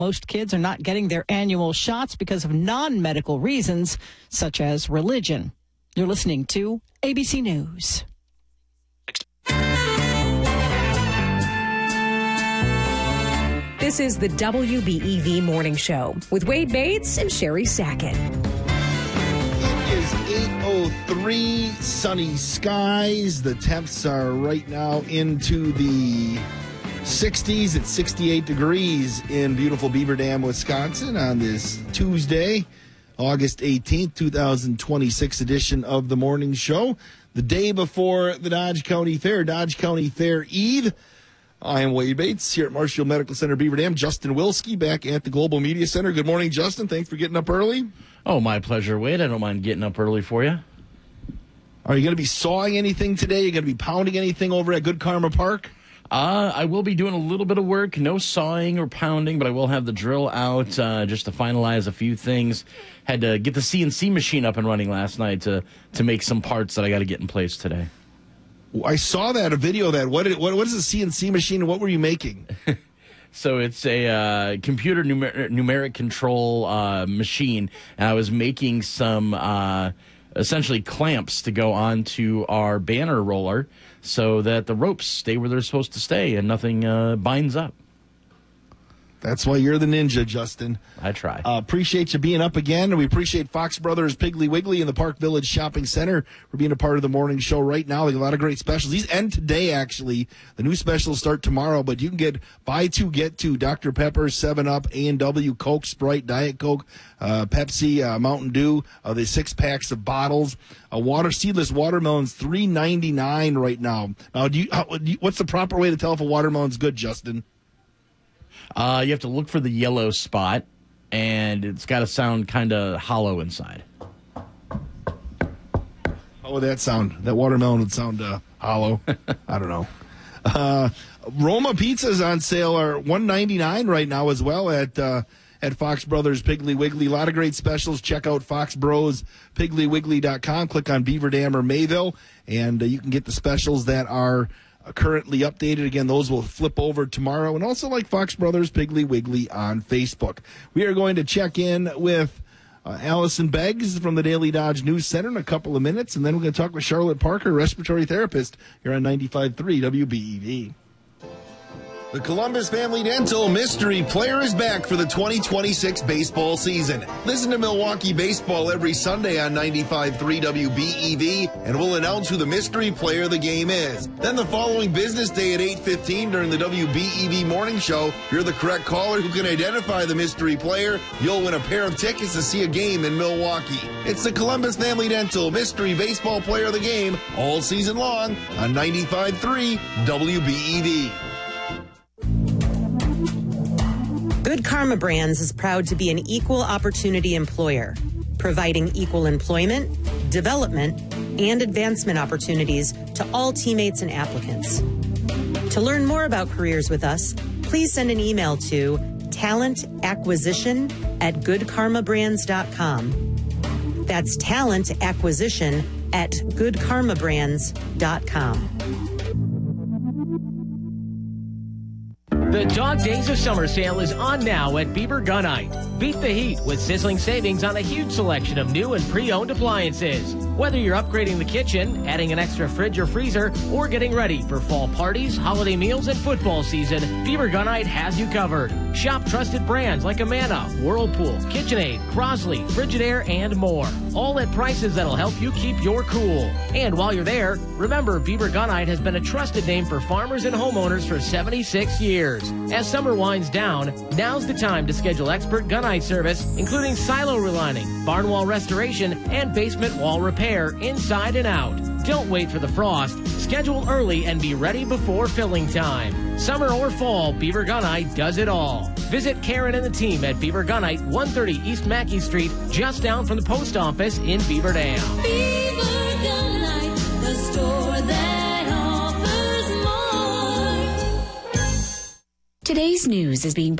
Most kids are not getting their annual shots because of non-medical reasons, such as religion. You're listening to ABC News. This is the WBEV Morning Show with Wade Bates and Sherry Sackett. It is 8:03, sunny skies. The temps are right now into the 60s. It's 68 degrees in beautiful Beaver Dam, Wisconsin on this Tuesday, August 18th, 2026 edition of the Morning Show. The day before the Dodge County Fair, Dodge County Fair Eve. I am Wade Bates here at Marshfield Medical Center, Beaver Dam. Justin Wilski back at the Global Media Center. Good morning, Justin. Thanks for getting up early. Oh, my pleasure, Wade. I don't mind getting up early for you. Are you going to be sawing anything today? Are you going to be pounding anything over at Good Karma Park? I will be doing a little bit of work. No sawing or pounding, but I will have the drill out just to finalize a few things. Had to get the CNC machine up and running last night to make some parts that I got to get in place today. I saw that, a video of that. What is a CNC machine and what were you making? So it's a computer numeric control machine, and I was making some essentially clamps to go onto our banner roller so that the ropes stay where they're supposed to stay and nothing binds up. That's why you're the ninja, Justin. I try. Appreciate you being up again. And we appreciate Fox Brothers Piggly Wiggly in the Park Village Shopping Center for being a part of the morning show right now. They have a lot of great specials. These end today, actually. The new specials start tomorrow, but you can get buy two, get two. Dr. Pepper, 7-Up, A&W, Coke, Sprite, Diet Coke, Pepsi, Mountain Dew. The 6 packs of bottles. Seedless watermelons, $3.99 right now. Now, what's the proper way to tell if a watermelon's good, Justin? You have to look for the yellow spot, and it's got to sound kind of hollow inside. How would that sound? That watermelon would sound hollow. I don't know. Roma pizzas on sale are $1.99 right now as well at Fox Brothers Piggly Wiggly. A lot of great specials. Check out foxbrospigglywiggly.com. Click on Beaver Dam or Mayville, and you can get the specials that are currently updated. Again, those will flip over tomorrow. And also like Fox Brothers Piggly Wiggly on Facebook. We are going to check in with Allison Beggs from the Daily Dodge News Center in a couple of minutes. And then we're going to talk with Charlotte Parker, respiratory therapist, here on 95.3 WBEV. The Columbus Family Dental Mystery Player is back for the 2026 baseball season. Listen to Milwaukee baseball every Sunday on 95.3 WBEV, and we'll announce who the mystery player of the game is. Then the following business day at 8:15 during the WBEV morning show, if you're the correct caller who can identify the mystery player, you'll win a pair of tickets to see a game in Milwaukee. It's the Columbus Family Dental Mystery Baseball Player of the Game all season long on 95.3 WBEV. Good Karma Brands is proud to be an equal opportunity employer, providing equal employment, development, and advancement opportunities to all teammates and applicants. To learn more about careers with us, please send an email to talentacquisition@goodkarmabrands.com. That's talentacquisition@goodkarmabrands.com. The Dog Days of Summer sale is on now at Beaver Gunite. Beat the heat with sizzling savings on a huge selection of new and pre-owned appliances. Whether you're upgrading the kitchen, adding an extra fridge or freezer, or getting ready for fall parties, holiday meals, and football season, Beaver Gunite has you covered. Shop trusted brands like Amana, Whirlpool, KitchenAid, Crosley, Frigidaire, and more. All at prices that'll help you keep your cool. And while you're there, remember Beaver Gunite has been a trusted name for farmers and homeowners for 76 years. As summer winds down, now's the time to schedule expert gunite service, including silo relining, barn wall restoration, and basement wall repair inside and out. Don't wait for the frost. Schedule early and be ready before filling time. Summer or fall, Beaver Gunite does it all. Visit Karen and the team at Beaver Gunite, 130 East Mackey Street, just down from the post office in Beaver Dam. Beaver Gunite, the store that offers more. Today's news is being